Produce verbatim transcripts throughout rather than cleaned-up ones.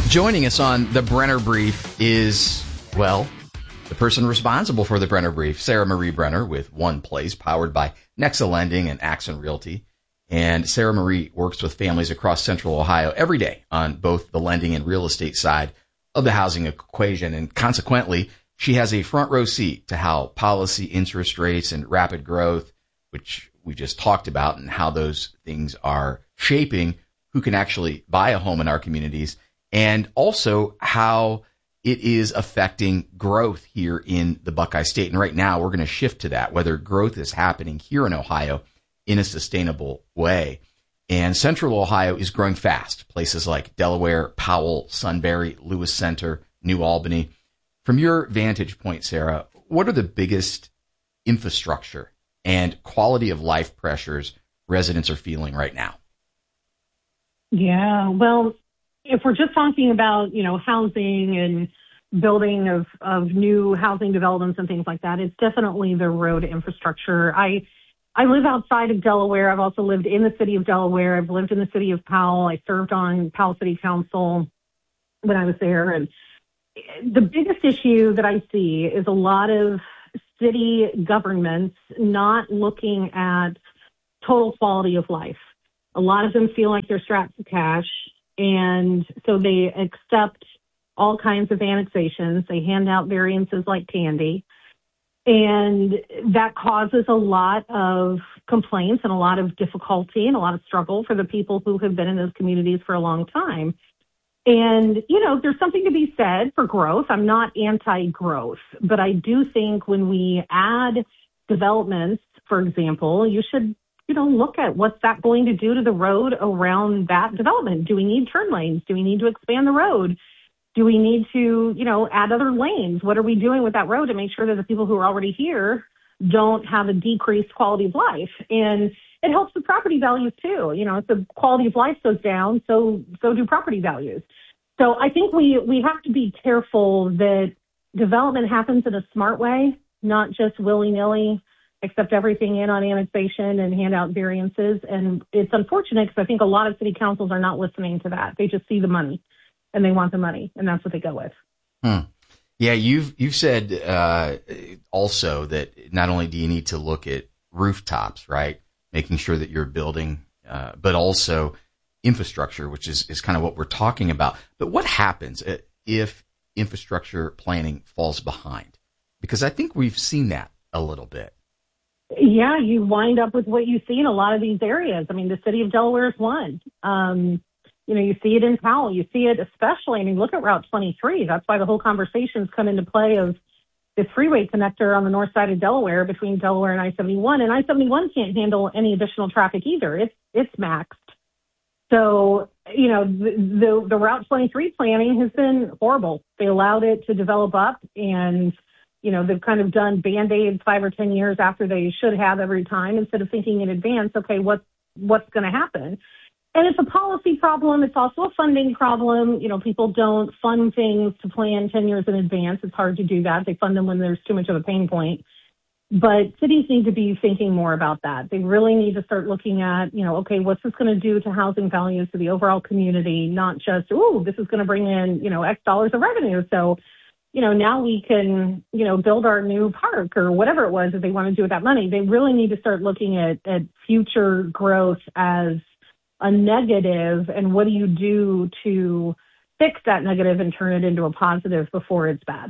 Joining us on the Brenner Brief is, well, the person responsible for the Brenner Brief, Sarah Marie Brenner with One Place, powered by Nexa Lending and Axon Realty. And Sarah Marie works with families across Central Ohio every day on both the lending and real estate side of the housing equation. And consequently, she has a front row seat to how policy, interest rates, and rapid growth, which we just talked about, and how those things are shaping who can actually buy a home in our communities, and also how it is affecting growth here in the Buckeye State. And right now, we're going to shift to that, whether growth is happening here in Ohio in a sustainable way. And Central Ohio is growing fast. Places like Delaware, Powell, Sunbury, Lewis Center, New Albany. From your vantage point, Sarah, what are the biggest infrastructure and quality of life pressures residents are feeling right now? Yeah, well, if we're just talking about, you know, housing and building of, of new housing developments and things like that, it's definitely the road infrastructure. I I live outside of Delaware. I've also lived in the city of Delaware. I've lived in the city of Powell. I served on Powell City Council when I was there. And the biggest issue that I see is a lot of city governments not looking at total quality of life. A lot of them feel like they're strapped for cash. And so they accept all kinds of annexations. They hand out variances like candy. And that causes a lot of complaints and a lot of difficulty and a lot of struggle for the people who have been in those communities for a long time. And, you know, there's something to be said for growth. I'm not anti-growth, but I do think when we add developments, for example, you should you know, look at what's that going to do to the road around that development. Do we need turn lanes? Do we need to expand the road? Do we need to, you know, add other lanes? What are we doing with that road to make sure that the people who are already here don't have a decreased quality of life? And it helps with property values too. You know, if the quality of life goes down, so so do property values. So I think we we have to be careful that development happens in a smart way, not just willy-nilly, accept everything in on annexation and hand out variances. And it's unfortunate because I think a lot of city councils are not listening to that. They just see the money and they want the money, and that's what they go with. Hmm. Yeah, you've you've said uh, also that not only do you need to look at rooftops, right, making sure that you're building, uh, but also infrastructure, which is, is kind of what we're talking about. But what happens if infrastructure planning falls behind? Because I think we've seen that a little bit. Yeah, you wind up with what you see in a lot of these areas. I mean, the city of Delaware is one. Um, you know, you see it in Powell. You see it especially, I mean, look at Route twenty-three. That's why the whole conversations come into play of this freeway connector on the north side of Delaware between Delaware and I seventy-one. And I seventy-one can't handle any additional traffic either. It's it's maxed. So, you know, the, the, the Route twenty-three planning has been horrible. They allowed it to develop up, and you know, they've kind of done Band-Aids five or ten years after they should have every time, instead of thinking in advance, okay, what, what's going to happen? And it's a policy problem. It's also a funding problem. You know, people don't fund things to plan ten years in advance. It's hard to do that. They fund them when there's too much of a pain point. But cities need to be thinking more about that. They really need to start looking at, you know, okay, what's this going to do to housing values, to the overall community, not just, oh, this is going to bring in, you know, X dollars of revenue. So, you know, now we can, you know, build our new park or whatever it was that they want to do with that money. They really need to start looking at, at future growth as a negative, and what do you do to fix that negative and turn it into a positive before it's bad?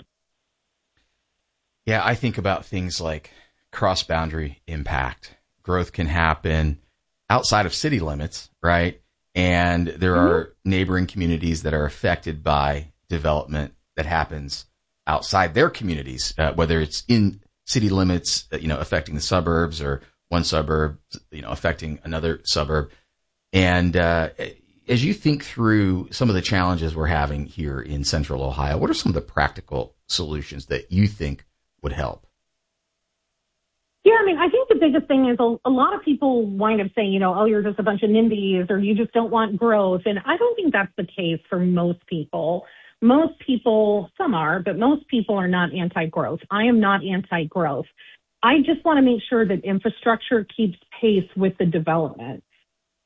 Yeah, I think about things like cross-boundary impact. Growth can happen outside of city limits, right? And there mm-hmm. are neighboring communities that are affected by development that happens outside their communities, uh, whether it's in city limits, you know, affecting the suburbs, or one suburb, you know, affecting another suburb. And uh, as you think through some of the challenges we're having here in Central Ohio, what are some of the practical solutions that you think would help? Yeah, I mean, I think the biggest thing is a, a lot of people wind up saying, you know, oh, you're just a bunch of NIMBYs, or you just don't want growth. And I don't think that's the case for most people. Most people, some are, but most people are not anti-growth. I am not anti-growth. I just want to make sure that infrastructure keeps pace with the development.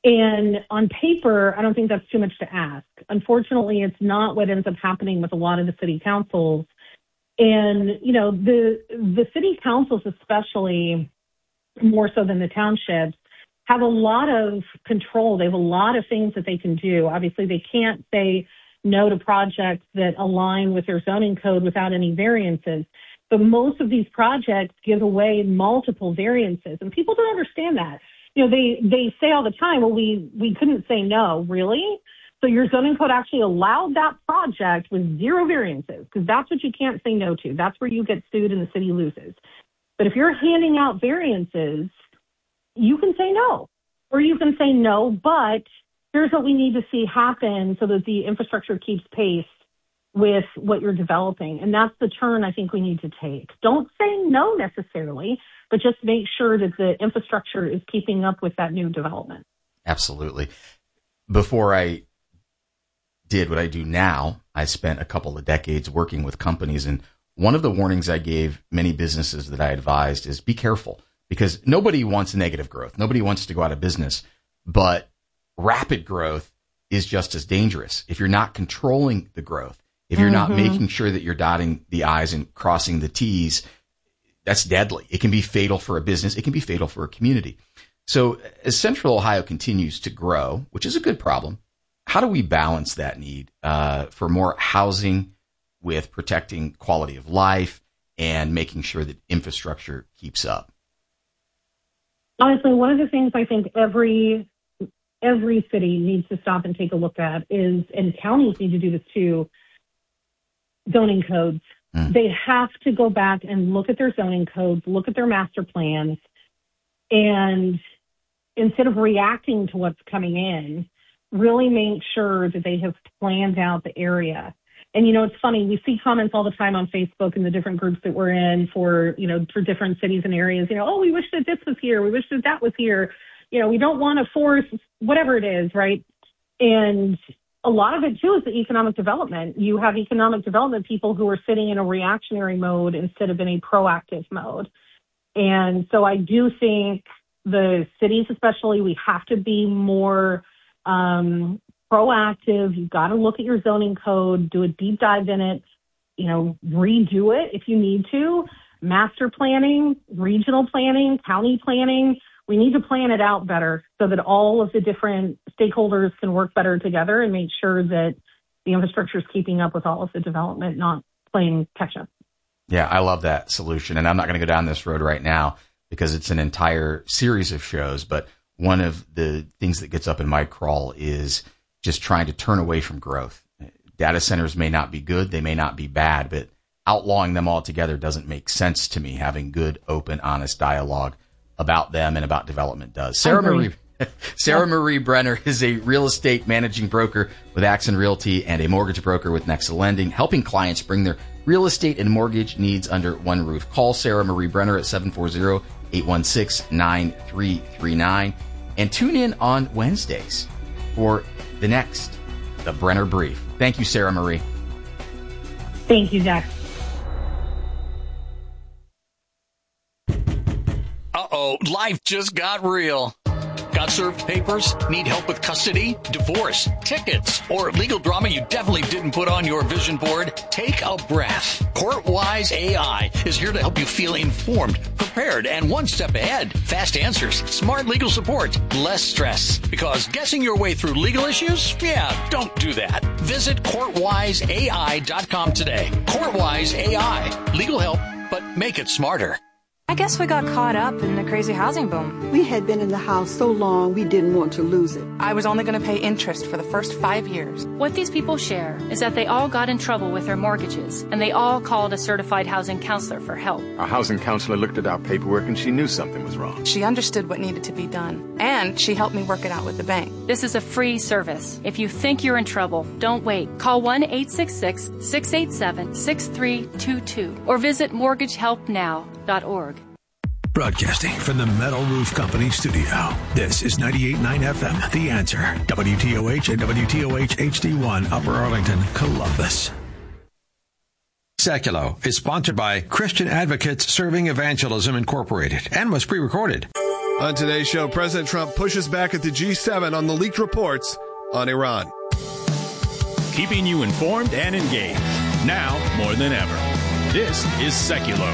And on paper, I don't think that's too much to ask. Unfortunately, it's not what ends up happening with a lot of the city councils. And, you know, the the city councils, especially more so than the townships, have a lot of control. They have a lot of things that they can do. Obviously, they can't say no to projects that align with their zoning code without any variances. But most of these projects give away multiple variances, and people don't understand that. You know, they, they say all the time, well, we, we couldn't say no. Really? So your zoning code actually allowed that project with zero variances, because that's what you can't say no to. That's where you get sued and the city loses. But if you're handing out variances, you can say no, or you can say no, but here's what we need to see happen so that the infrastructure keeps pace with what you're developing. And that's the turn I think we need to take. Don't say no necessarily, but just make sure that the infrastructure is keeping up with that new development. Absolutely. Before I did what I do now, I spent a couple of decades working with companies. And one of the warnings I gave many businesses that I advised is be careful, because nobody wants negative growth. Nobody wants to go out of business, but rapid growth is just as dangerous. If you're not controlling the growth, if you're mm-hmm. not making sure that you're dotting the I's and crossing the T's, that's deadly. It can be fatal for a business. It can be fatal for a community. So as Central Ohio continues to grow, which is a good problem, how do we balance that need uh, for more housing with protecting quality of life and making sure that infrastructure keeps up? Honestly, one of the things I think every every city needs to stop and take a look at is, and counties need to do this too, zoning codes. Mm. They have to go back and look at their zoning codes, look at their master plans, and instead of reacting to what's coming in, really make sure that they have planned out the area. And, you know, it's funny, we see comments all the time on Facebook and the different groups that we're in for, you know, for different cities and areas, you know, oh, we wish that this was here. We wish that that was here. You know, we don't want to force whatever it is, right? And a lot of it, too, is the economic development. You have economic development people who are sitting in a reactionary mode instead of in a proactive mode. And so I do think the cities especially, we have to be more um, proactive. You've got to look at your zoning code, do a deep dive in it, you know, redo it if you need to. Master planning, regional planning, county planning. We need to plan it out better so that all of the different stakeholders can work better together and make sure that the infrastructure is keeping up with all of the development, not playing catch up. Yeah, I love that solution. And I'm not going to go down this road right now because it's an entire series of shows. But one of the things that gets up in my crawl is just trying to turn away from growth. Data centers may not be good. They may not be bad, but outlawing them altogether doesn't make sense to me. Having good, open, honest dialogue about them and about development does. Sarah Marie, Sarah yeah. Marie Brenner is a real estate managing broker with Axon Realty and a mortgage broker with Nexa Lending, helping clients bring their real estate and mortgage needs under one roof. Call Sarah Marie Brenner at seven four zero, eight one six, nine three three nine and tune in on Wednesdays for the next, the Brenner Brief. Thank you, Sarah Marie. Thank you, Jack. Uh-oh, life just got real. Got served papers? Need help with custody, divorce, tickets, or legal drama you definitely didn't put on your vision board? Take a breath. CourtWise A I is here to help you feel informed, prepared, and one step ahead. Fast answers, smart legal support, less stress. Because guessing your way through legal issues? Yeah, don't do that. Visit court wise A I dot com today. CourtWise A I. Legal help, but make it smarter. I guess we got caught up in the crazy housing boom. We had been in the house so long, we didn't want to lose it. I was only going to pay interest for the first five years. What these people share is that they all got in trouble with their mortgages, and they all called a certified housing counselor for help. Our housing counselor looked at our paperwork, and she knew something was wrong. She understood what needed to be done, and she helped me work it out with the bank. This is a free service. If you think you're in trouble, don't wait. Call one eight six six, six eight seven, six three two two or visit mortgage help now dot org. Broadcasting from the Metal Roof Company studio. This is ninety-eight point nine F M, The Answer. W T O H and W T O H H D one, Upper Arlington, Columbus. Seculo is sponsored by Christian Advocates Serving Evangelism Incorporated and was pre-recorded. On today's show, President Trump pushes back at the G seven on the leaked reports on Iran. Keeping you informed and engaged, now more than ever. This is Seculo.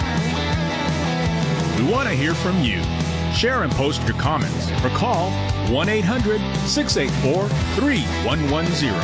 We want to hear from you. Share and post your comments or call one eight hundred six eight four three one one zero.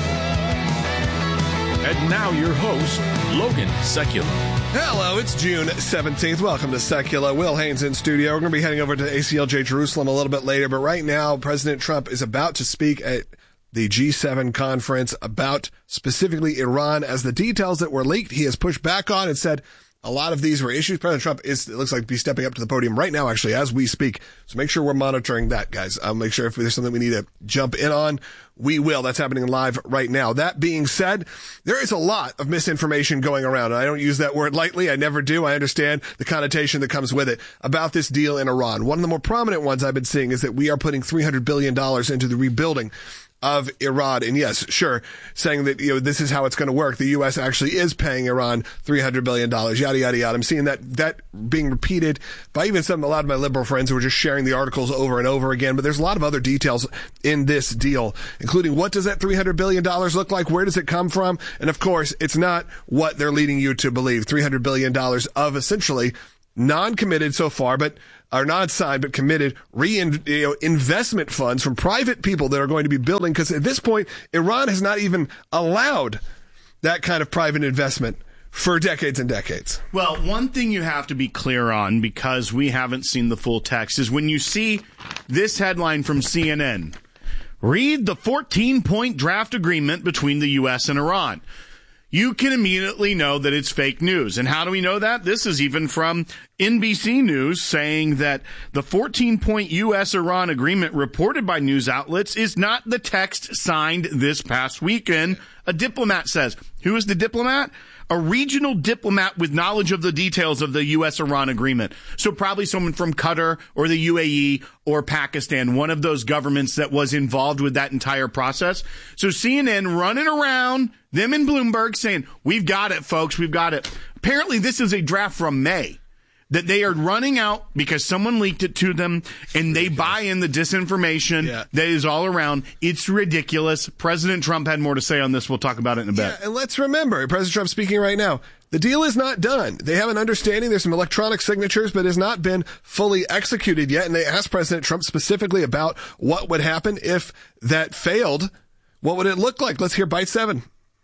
And now your host, Logan Seculo. Hello, it's June seventeenth. Welcome to Seculo. Will Haynes in studio. We're going to be heading over to A C L J Jerusalem a little bit later, but right now, President Trump is about to speak at the G seven conference about specifically Iran. As the details that were leaked, he has pushed back on and said a lot of these were issues. President Trump is, it looks like, be stepping up to the podium right now, actually, as we speak. So make sure we're monitoring that, guys. I'll make sure if there's something we need to jump in on, we will. That's happening live right now. That being said, there is a lot of misinformation going around. And I don't use that word lightly. I never do. I understand the connotation that comes with it about this deal in Iran. One of the more prominent ones I've been seeing is that we are putting three hundred billion dollars into the rebuilding of Iran. And yes, sure, saying that, you know, this is how it's going to work. The U S actually is paying Iran three hundred billion dollars, yada, yada, yada. I'm seeing that, that being repeated by even some, a lot of my liberal friends who are just sharing the articles over and over again. But there's a lot of other details in this deal, including what does that three hundred billion dollars look like? Where does it come from? And of course, it's not what they're leading you to believe. three hundred billion dollars of essentially non-committed so far, but are not signed, but committed re you know, investment funds from private people that are going to be building. Because at this point, Iran has not even allowed that kind of private investment for decades and decades. Well, one thing you have to be clear on, because we haven't seen the full text, is when you see this headline from C N N, read the fourteen-point draft agreement between the U S and Iran. You can immediately know that it's fake news. And how do we know that? This is even from N B C News saying that the fourteen-point U S Iran agreement reported by news outlets is not the text signed this past weekend, a diplomat says. Who is the diplomat? A regional diplomat with knowledge of the details of the U S Iran agreement. So probably someone from Qatar or the U A E or Pakistan, one of those governments that was involved with that entire process. So C N N running around, them and Bloomberg saying, we've got it, folks, we've got it. Apparently this is a draft from May that they are running out because someone leaked it to them and they buy in the disinformation yeah. that is all around. It's ridiculous. President Trump had more to say on this. We'll talk about it in a bit. Yeah, and let's remember, President Trump speaking right now, the deal is not done. They have an understanding. There's some electronic signatures, but it has not been fully executed yet. And they asked President Trump specifically about what would happen if that failed. What would it look like? Let's hear Bite seven.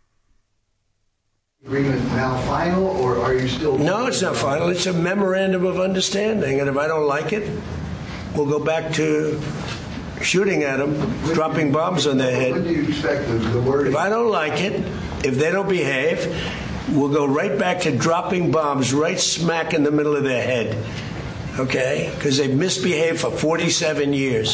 Agreement now final, or are you still? No, it's not final. It's a memorandum of understanding, and if I don't like it, we'll go back to shooting at them, when dropping you, bombs on their head. When do you expect the, the word? If I don't like it, if they don't behave, we'll go right back to dropping bombs right smack in the middle of their head. Okay? Because they've misbehaved for forty-seven years.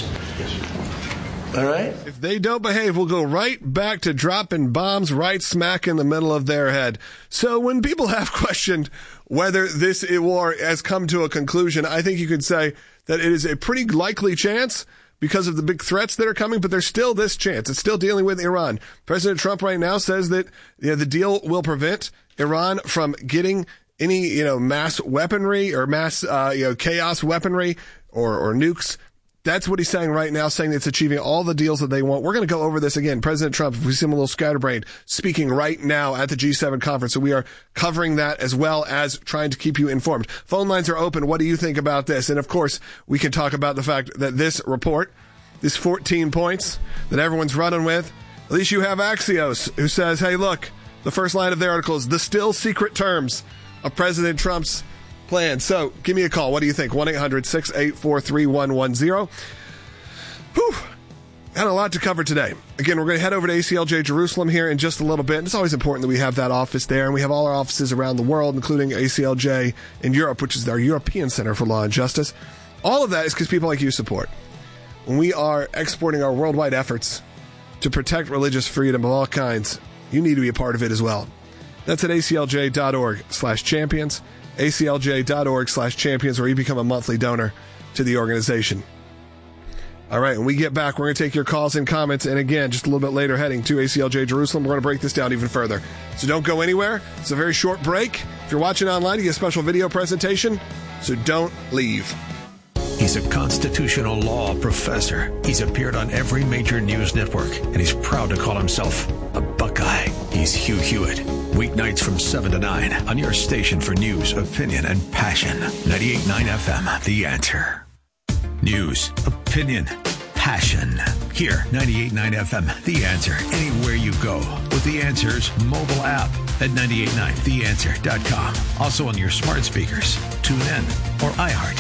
All right? If they don't behave, we'll go right back to dropping bombs right smack in the middle of their head. So when people have questioned whether this war has come to a conclusion, I think you could say that it is a pretty likely chance because of the big threats that are coming, but there's still this chance. It's still dealing with Iran. President Trump right now says that you know, the deal will prevent Iran from getting any, you know, mass weaponry or mass, uh, you know, chaos weaponry or, or nukes. That's what he's saying right now, saying it's achieving all the deals that they want. We're going to go over this again. President Trump, if we see him a little scatterbrained, speaking right now at the G seven conference. So we are covering that as well as trying to keep you informed. Phone lines are open. What do you think about this? And of course, we can talk about the fact that this report, this fourteen points that everyone's running with, at least you have Axios, who says, hey, look, the first line of their article is the still secret terms of President Trump's plan. So give me a call. What do you think? one eight hundred six eight four three one one zero. Whew. Had a lot to cover today. Again, we're going to head over to A C L J Jerusalem here in just a little bit. And it's always important that we have that office there. And we have all our offices around the world, including A C L J in Europe, which is our European Center for Law and Justice. All of that is because people like you support. When we are exporting our worldwide efforts to protect religious freedom of all kinds, you need to be a part of it as well. That's at aclj.org slash champions. aclj.org slash champions, where you become a monthly donor to the organization. All right, when we get back, we're going to take your calls and comments. And again, just a little bit later, heading to A C L J Jerusalem, we're going to break this down even further. So don't go anywhere. It's a very short break. If you're watching online, you get a special video presentation. So don't leave. He's a constitutional law professor. He's appeared on every major news network, and he's proud to call himself a Buckeye. He's Hugh Hewitt. Weeknights from seven to nine on your station for news, opinion, and passion. ninety-eight point nine F M, The Answer. News, opinion, passion. Here, ninety-eight point nine F M, The Answer. Anywhere you go with The Answer's mobile app at nine eight nine the answer dot com. Also on your smart speakers, tune in, or iHeart.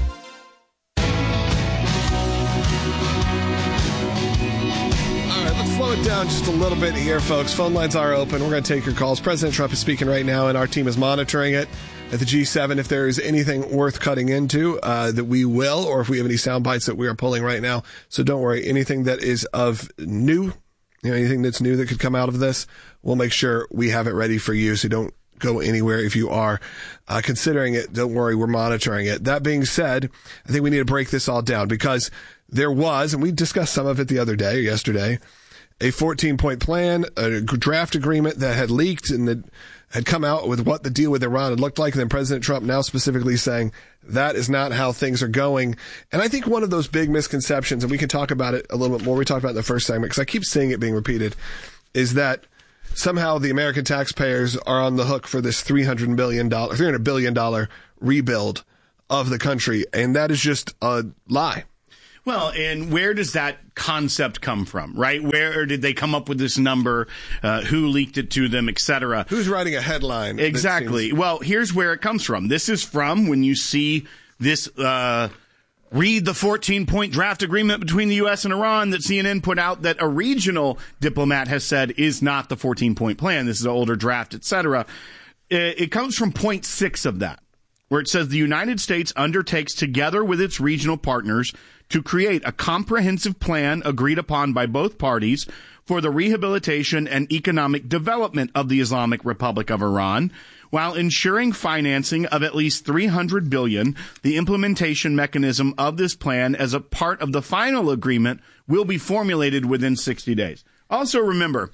All right, let's slow it down just a little bit here, folks. Phone lines are open. We're going to take your calls. President Trump is speaking right now, and our team is monitoring it at the G seven. If there is anything worth cutting into, uh, that we will, or if we have any sound bites that we are pulling right now. So don't worry. Anything that is of new, you know, anything that's new that could come out of this, we'll make sure we have it ready for you. So don't go anywhere. If you are uh, considering it, don't worry. We're monitoring it. That being said, I think we need to break this all down because there was, and we discussed some of it the other day or yesterday, a fourteen-point plan, a draft agreement that had leaked and that had come out with what the deal with Iran had looked like. And then President Trump now specifically saying that is not how things are going. And I think one of those big misconceptions, and we can talk about it a little bit more, we talked about it in the first segment because I keep seeing it being repeated, is that somehow the American taxpayers are on the hook for this three hundred billion dollars, three hundred billion dollars rebuild of the country. And that is just a lie. Well, and where does that concept come from, right? Where did they come up with this number? Uh, who leaked it to them, et cetera? Who's writing a headline? Exactly. Seems- well, here's where it comes from. This is from when you see this, uh, read the fourteen-point draft agreement between the U S and Iran that C N N put out that a regional diplomat has said is not the fourteen-point plan. This is an older draft, et cetera. It, it comes from point six of that, where it says the United States undertakes together with its regional partners to create a comprehensive plan agreed upon by both parties for the rehabilitation and economic development of the Islamic Republic of Iran, while ensuring financing of at least three hundred billion dollars. The implementation mechanism of this plan as a part of the final agreement will be formulated within sixty days. Also remember,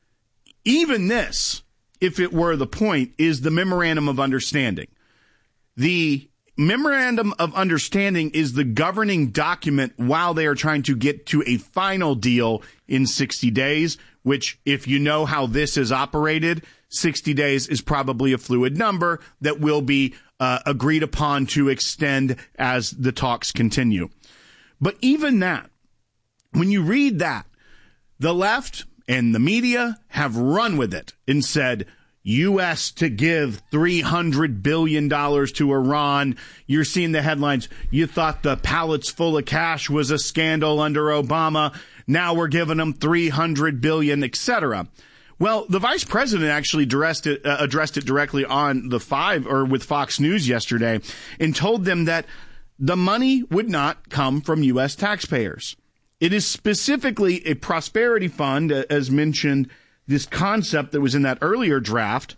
even this, if it were the point, is the memorandum of understanding. The Memorandum of Understanding is the governing document while they are trying to get to a final deal in sixty days, which, if you know how this is operated, sixty days is probably a fluid number that will be uh, agreed upon to extend as the talks continue. But even that, when you read that, the left and the media have run with it and said, U S to give three hundred billion dollars to Iran. You're seeing the headlines. You thought the pallets full of cash was a scandal under Obama. Now we're giving them three hundred billion dollars, et cetera. Well, the vice president actually addressed it, uh, addressed it directly on the five or with Fox News yesterday and told them that the money would not come from U S taxpayers. It is specifically a prosperity fund, as mentioned. This concept that was in that earlier draft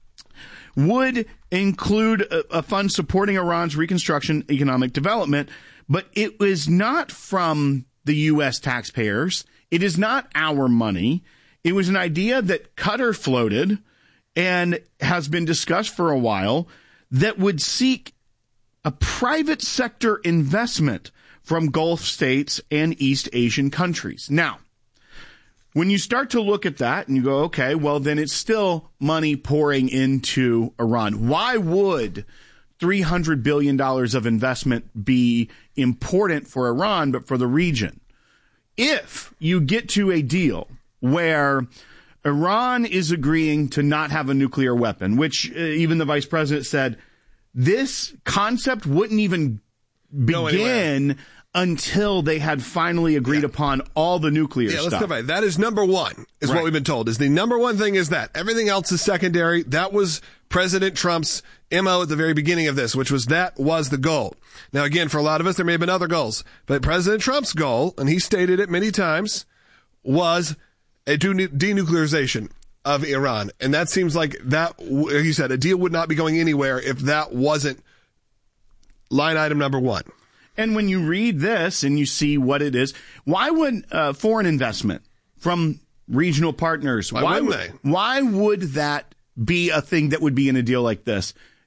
would include a, a fund supporting Iran's reconstruction, economic development, but it was not from the U S taxpayers. It is not our money. It was an idea that Qatar floated and has been discussed for a while that would seek a private sector investment from Gulf states and East Asian countries. Now, when you start to look at that and you go, okay, well, then it's still money pouring into Iran. Why would three hundred billion dollars of investment be important for Iran, but for the region? If you get to a deal where Iran is agreeing to not have a nuclear weapon, which uh, even the vice president said, this concept wouldn't even begin until they had finally agreed yeah. upon all the nuclear yeah, stuff. Let's go back. That is number one, is right. what we've been told. Is the number one thing is that. Everything else is secondary. That was President Trump's M O at the very beginning of this, which was that was the goal. Now, again, for a lot of us, there may have been other goals. But President Trump's goal, and he stated it many times, was a denuclearization of Iran. And that seems like that, like you said, a deal would not be going anywhere if that wasn't line item number one. And when you read this and you see what it is, why would uh, foreign investment from regional partners, why, why wouldn't would, they? Why would that be a thing that would be in a deal like this?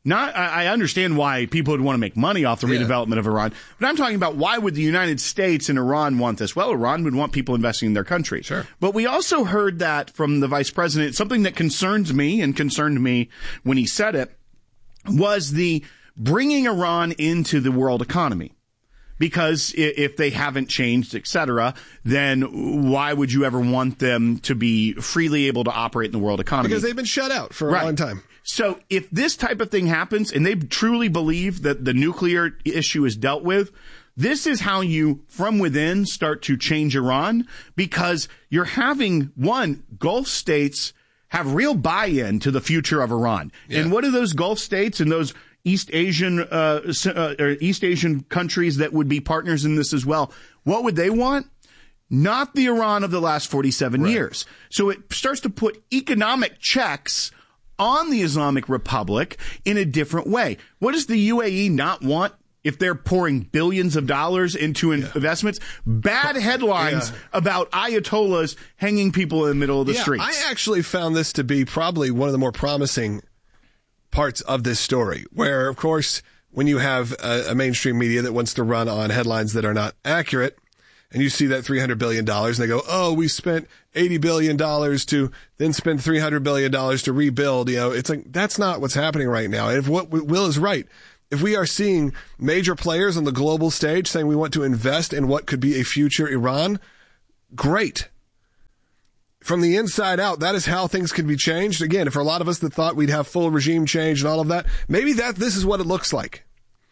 Not, I understand why people would want to make money off the Yeah. redevelopment of Iran, but I'm talking about why would the United States and Iran want this? Well, Iran would want people investing in their country. Sure. But we also heard that from the vice president, something that concerns me and concerned me when he said it was the bringing Iran into the world economy. Because if they haven't changed, et cetera, then why would you ever want them to be freely able to operate in the world economy? Because they've been shut out for a Right. long time. So if this type of thing happens and they truly believe that the nuclear issue is dealt with, this is how you, from within, start to change Iran, because you're having, one, Gulf states have real buy-in to the future of Iran. Yeah. And what are those Gulf states and those East Asian uh, uh, or East Asian countries that would be partners in this as well? What would they want? Not the Iran of the last forty-seven Right. years. So it starts to put economic checks on the Islamic Republic in a different way. What does the U A E not want if they're pouring billions of dollars into yeah. investments? Bad headlines yeah. about Ayatollahs hanging people in the middle of the yeah, streets. I actually found this to be probably one of the more promising parts of this story, where, of course, when you have a, a mainstream media that wants to run on headlines that are not accurate, and you see that three hundred billion dollars, and they go, oh, we spent eighty billion dollars to then spend three hundred billion dollars to rebuild. You know, it's like, that's not what's happening right now. And if what Will is right, if we are seeing major players on the global stage saying we want to invest in what could be a future Iran, great. From the inside out, that is how things can be changed. Again, for a lot of us that thought we'd have full regime change and all of that, maybe that this is what it looks like.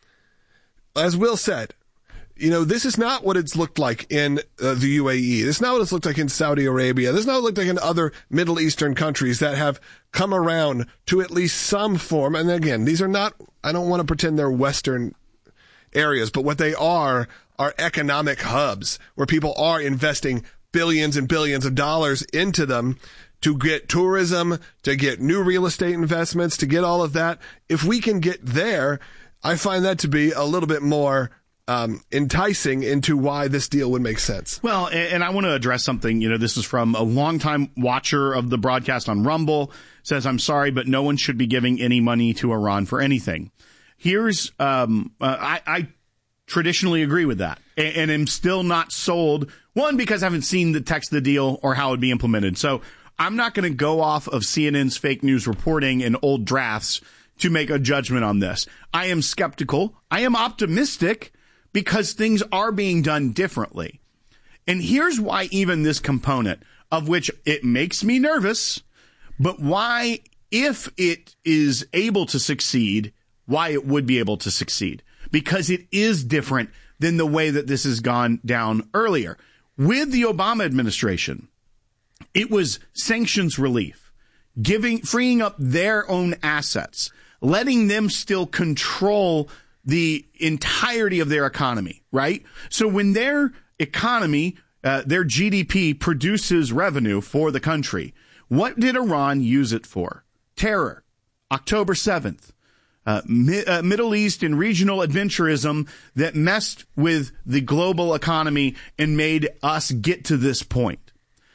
As Will said, you know, this is not what it's looked like in uh, the U A E. This is not what it's looked like in Saudi Arabia. This is not what it looked like in other Middle Eastern countries that have come around to at least some form. And again, these are not, I don't want to pretend they're Western areas, but what they are are economic hubs where people are investing billions and billions of dollars into them to get tourism, to get new real estate investments, to get all of that. If we can get there, I find that to be a little bit more Um, enticing into why this deal would make sense. Well, and, and I want to address something. You know, this is from a longtime watcher of the broadcast on Rumble. Says, I'm sorry, but no one should be giving any money to Iran for anything. Here's, um, uh, I, I traditionally agree with that, and, and am still not sold. One, because I haven't seen the text of the deal or how it would be implemented. So I'm not going to go off of C N N's fake news reporting and old drafts to make a judgment on this. I am skeptical. I am optimistic, because things are being done differently. And here's why even this component, of which it makes me nervous, but why, if it is able to succeed, why it would be able to succeed. Because it is different than the way that this has gone down earlier. With the Obama administration, it was sanctions relief, giving, freeing up their own assets, letting them still control the entirety of their economy, right? So when their economy, uh, their G D P produces revenue for the country, what did Iran use it for? Terror, October seventh, uh, mi- uh, Middle East and regional adventurism that messed with the global economy and made us get to this point.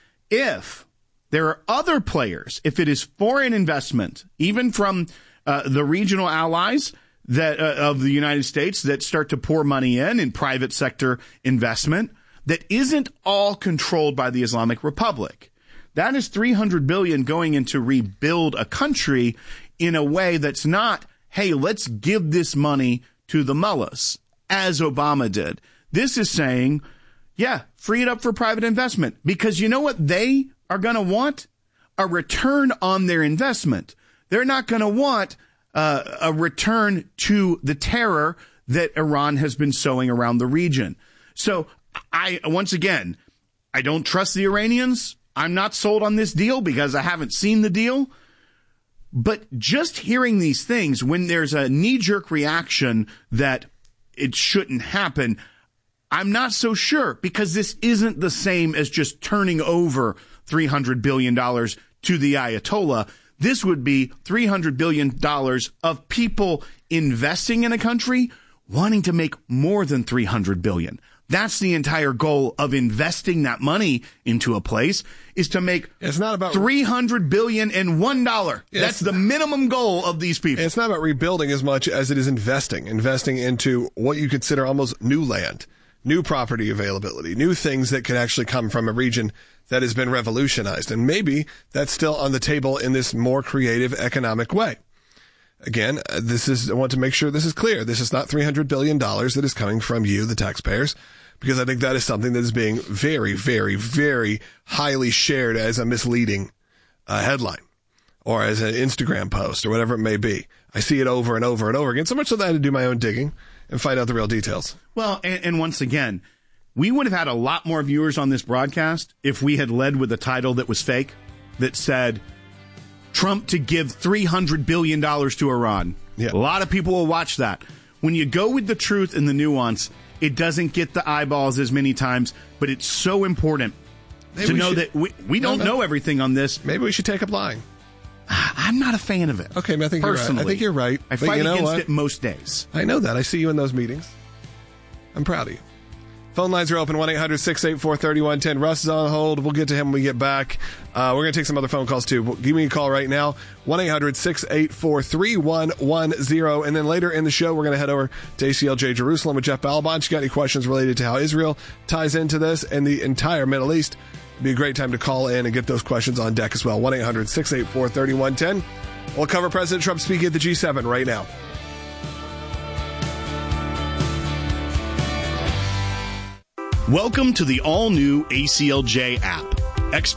If there are other players, if it is foreign investment, even from uh, the regional allies, that uh, of the United States that start to pour money in in private sector investment that isn't all controlled by the Islamic Republic. That is three hundred billion dollars going in to rebuild a country in a way that's not, hey, let's give this money to the mullahs, as Obama did. This is saying, yeah, free it up for private investment, because you know what they are going to want? A return on their investment. They're not going to want Uh, a return to the terror that Iran has been sowing around the region. So I, once again, I don't trust the Iranians. I'm not sold on this deal because I haven't seen the deal. But just hearing these things, when there's a knee-jerk reaction that it shouldn't happen, I'm not so sure, because this isn't the same as just turning over three hundred billion dollars to the Ayatollah. This would be three hundred billion dollars of people investing in a country wanting to make more than three hundred billion dollars. That's the entire goal of investing that money into a place, is to make it's not about three hundred billion dollars and one dollar. Yes. That's the minimum goal of these people. It's not about rebuilding as much as it is investing, investing into what you consider almost new land, new property availability, new things that could actually come from a region that has been revolutionized. And maybe that's still on the table in this more creative economic way. Again, this is, I want to make sure this is clear. This is not three hundred billion dollars that is coming from you, the taxpayers, because I think that is something that is being very, very, very highly shared as a misleading uh, headline or as an Instagram post or whatever it may be. I see it over and over and over again, so much so that I had to do my own digging and find out the real details. Well, and, and once again, we would have had a lot more viewers on this broadcast if we had led with a title that was fake, that said, Trump to give three hundred billion dollars to Iran. Yeah. A lot of people will watch that. When you go with the truth and the nuance, it doesn't get the eyeballs as many times, but it's so important Maybe to we know should, that we, we don't no, no. know everything on this. Maybe we should take up lying. I'm not a fan of it. Okay, I think Personally. you're right. I think you're right. I But fight you know against what? it most days. I know that. I see you in those meetings. I'm proud of you. Phone lines are open, one eight hundred six eight four three one one zero. Russ is on hold. We'll get to him when we get back. Uh, we're going to take some other phone calls, too. Give me a call right now, one eight hundred six eight four three one one zero. And then later in the show, we're going to head over to A C L J Jerusalem with Jeff Balabon. If you got any questions related to how Israel ties into this and the entire Middle East, it'd be a great time to call in and get those questions on deck as well. one eight hundred six eight four three one one zero. We'll cover President Trump speaking at the G seven right now. Welcome to the all-new A C L J app.